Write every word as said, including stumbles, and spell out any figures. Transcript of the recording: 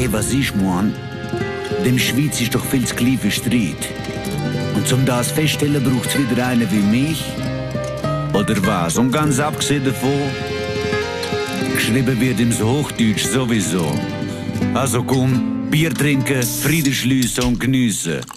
Hey, was ich mein? Dem Schweiz ist doch viel zu klein für Streit. Und zum das feststellen braucht's wieder einen wie mich? Oder was? Und ganz abgesehen davon, geschrieben wird im Hochdeutsch sowieso. Also komm, Bier trinken, Frieden schliessen und geniessen.